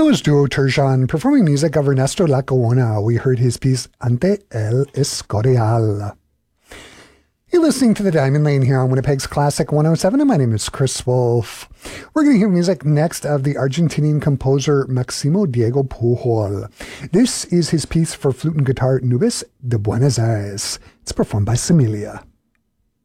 That was Duo Turjan performing music of Ernesto Lackawanna. We heard his piece Ante el Escorial. You're listening to The Diamond Lane here on Winnipeg's Classic 107, and my name is Chris Wolf. We're going to hear music next of the Argentinian composer Maximo Diego Pujol. This is his piece for flute and guitar, Nubes de Buenos Aires. It's performed by Semilia.